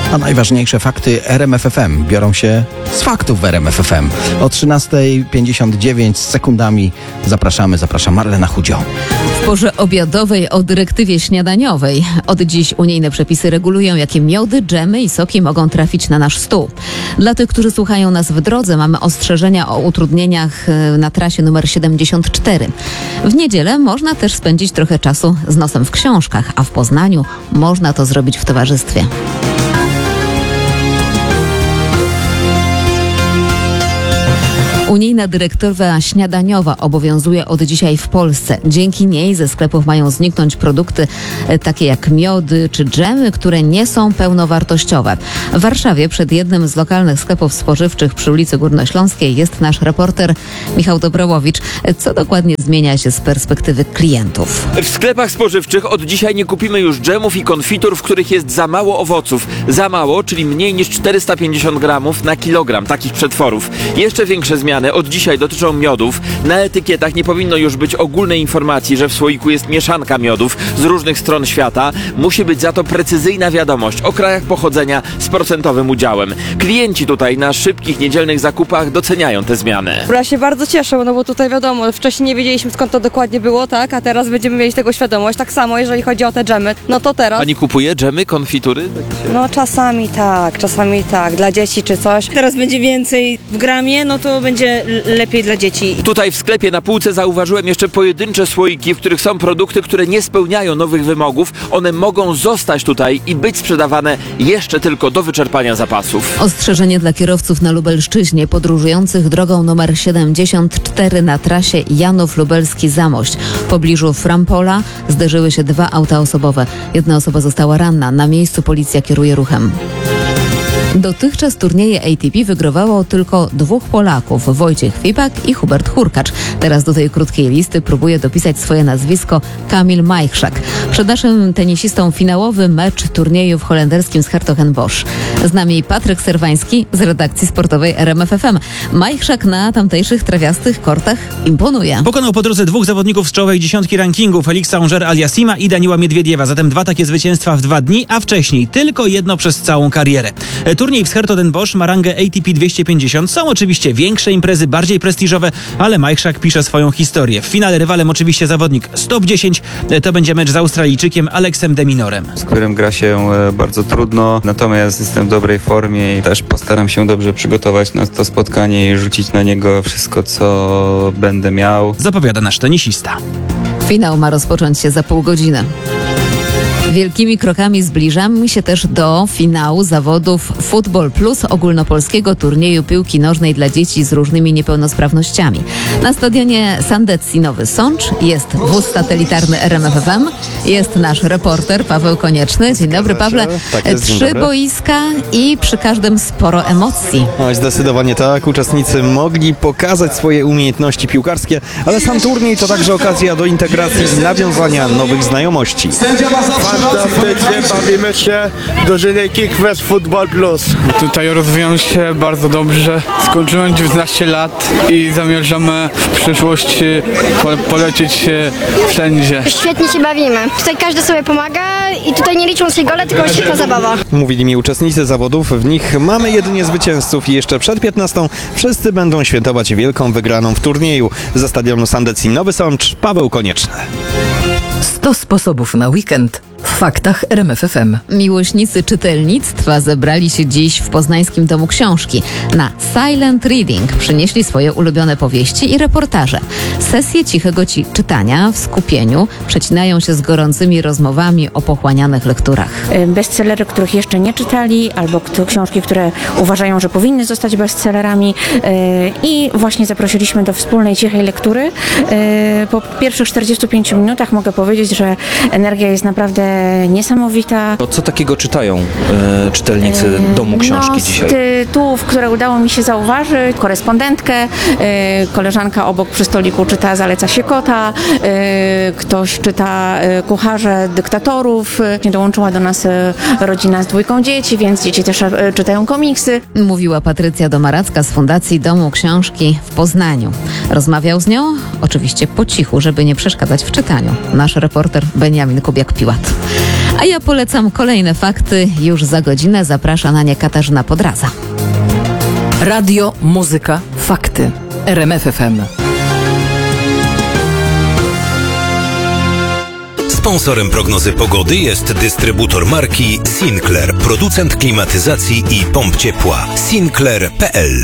A najważniejsze fakty RMFFM biorą się z faktów w RMFFM. O 13:59 z sekundami zapraszam Marlena Chudzio. W porze obiadowej o dyrektywie śniadaniowej. Od dziś unijne przepisy regulują, jakie miody, dżemy i soki mogą trafić na nasz stół. Dla tych, którzy słuchają nas w drodze, mamy ostrzeżenia o utrudnieniach na trasie numer 74. W niedzielę można też spędzić trochę czasu z nosem w książkach, a w Poznaniu można to zrobić w towarzystwie. Unijna dyrektywa śniadaniowa obowiązuje od dzisiaj w Polsce. Dzięki niej ze sklepów mają zniknąć produkty takie jak miody czy dżemy, które nie są pełnowartościowe. W Warszawie przed jednym z lokalnych sklepów spożywczych przy ulicy Górnośląskiej jest nasz reporter Michał Dobrołowicz. Co dokładnie zmienia się z perspektywy klientów? W sklepach spożywczych od dzisiaj nie kupimy już dżemów i konfitur, w których jest za mało owoców. Za mało, czyli mniej niż 450 gramów na kilogram takich przetworów. Jeszcze większe zmiany od dzisiaj dotyczą miodów. Na etykietach nie powinno już być ogólnej informacji, że w słoiku jest mieszanka miodów z różnych stron świata. Musi być za to precyzyjna wiadomość o krajach pochodzenia z procentowym udziałem. Klienci tutaj na szybkich niedzielnych zakupach doceniają te zmiany. Ja się bardzo cieszę, no bo tutaj wiadomo, wcześniej nie wiedzieliśmy, skąd to dokładnie było, tak? A teraz będziemy mieli tego świadomość. Tak samo jeżeli chodzi o te dżemy, no to teraz... Pani kupuje dżemy, konfitury? No czasami tak, dla dzieci czy coś. Teraz będzie więcej w gramie, no to będzie lepiej dla dzieci. Tutaj w sklepie na półce zauważyłem jeszcze pojedyncze słoiki, w których są produkty, które nie spełniają nowych wymogów. One mogą zostać tutaj i być sprzedawane jeszcze tylko do wyczerpania zapasów. Ostrzeżenie dla kierowców na Lubelszczyźnie podróżujących drogą numer 74 na trasie Janów Lubelski-Zamość. W pobliżu Frampola zderzyły się dwa auta osobowe. Jedna osoba została ranna. Na miejscu policja kieruje ruchem. Dotychczas turnieje ATP wygrywało tylko dwóch Polaków, Wojciech Fipak i Hubert Hurkacz. Teraz do tej krótkiej listy próbuje dopisać swoje nazwisko Kamil Majchrzak. Przed naszym tenisistą finałowy mecz turnieju w holenderskim 's-Hertogenbosch. Z nami Patryk Serwański z redakcji sportowej RMFFM. Majchrzak na tamtejszych trawiastych kortach imponuje. Pokonał po drodze dwóch zawodników z czołowej dziesiątki rankingu, Felixa Auger-Aliassima i Daniela Miedwiediewa. Zatem dwa takie zwycięstwa w 2 dni, a wcześniej tylko jedno przez całą karierę. Turniej w 's-Hertogenbosch ma rangę ATP 250. Są oczywiście większe imprezy, bardziej prestiżowe, ale Majchrzak pisze swoją historię. W finale rywalem oczywiście zawodnik z top 10. To będzie mecz z Australijczykiem Alexem de Minorem, z którym gra się bardzo trudno, natomiast jestem w dobrej formie i też postaram się dobrze przygotować na to spotkanie i rzucić na niego wszystko, co będę miał. Zapowiada nasz tenisista. Finał ma rozpocząć się za pół godziny. Wielkimi krokami zbliżamy się też do finału zawodów Football Plus ogólnopolskiego turnieju piłki nożnej dla dzieci z różnymi niepełnosprawnościami. Na stadionie Sandecji Nowy Sącz jest wóz satelitarny RMFFM, jest nasz reporter Paweł Konieczny. Dzień dobry, Pawle. Tak jest, 3 boiska i przy każdym sporo emocji. No, zdecydowanie tak. Uczestnicy mogli pokazać swoje umiejętności piłkarskie, ale sam turniej to także okazja do integracji i nawiązania nowych znajomości. Fantastycznie bawimy się w drużynie Kickfest Football Plus. Tutaj rozwijam się bardzo dobrze. Skończyłem 19 lat i zamierzamy w przyszłości polecieć wszędzie. Świetnie się bawimy. Tutaj każdy sobie pomaga i tutaj nie liczą się gole, tylko świetna zabawa. Mówili mi uczestnicy zawodów, w nich mamy jedynie zwycięzców i jeszcze przed 15 wszyscy będą świętować wielką wygraną w turnieju. Ze stadionu Sandecji Nowy Sącz, Paweł Konieczny. 100 sposobów na weekend w faktach RMFFM. Miłośnicy czytelnictwa zebrali się dziś w Poznańskim Domu Książki. Na Silent Reading przynieśli swoje ulubione powieści i reportaże. Sesje cichego czytania w skupieniu przecinają się z gorącymi rozmowami o pochłanianych lekturach. Bestsellery, których jeszcze nie czytali, albo książki, które uważają, że powinny zostać bestsellerami i właśnie zaprosiliśmy do wspólnej cichej lektury. Po pierwszych 45 minutach mogę powiedzieć, że energia jest naprawdę niesamowita. Co takiego czytają czytelnicy Domu Książki dzisiaj? Z tytułów, które udało mi się zauważyć, korespondentkę, koleżanka obok przy stoliku czyta Zaleca się kota, ktoś czyta Kucharze dyktatorów, dołączyła do nas rodzina z 2 dzieci, więc dzieci też czytają komiksy. Mówiła Patrycja Domaracka z Fundacji Domu Książki w Poznaniu. Rozmawiał z nią, oczywiście po cichu, żeby nie przeszkadzać w czytaniu, nasz reporter Beniamin Kubiak-Piłat. A ja polecam kolejne fakty. Już za godzinę zaprasza na nie Katarzyna Podraza. Radio, muzyka, fakty. RMF FM. Sponsorem prognozy pogody jest dystrybutor marki Sinclair, producent klimatyzacji i pomp ciepła. Sinclair.pl.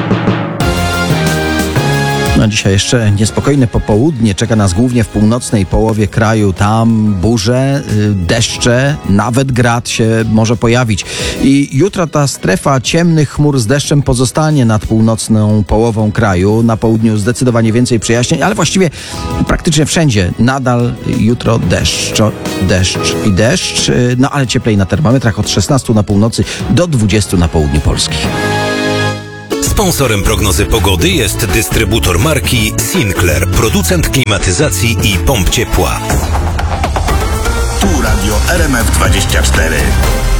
No dzisiaj jeszcze niespokojne popołudnie. Czeka nas głównie w północnej połowie kraju. Tam burze, deszcze, nawet grad się może pojawić. I jutro ta strefa ciemnych chmur z deszczem pozostanie nad północną połową kraju. Na południu zdecydowanie więcej przejaśnień, ale właściwie praktycznie wszędzie nadal jutro deszcz i deszcz. No ale cieplej na termometrach od 16 na północy do 20 na południu Polski. Sponsorem prognozy pogody jest dystrybutor marki Sinclair, producent klimatyzacji i pomp ciepła. Tu radio RMF 24.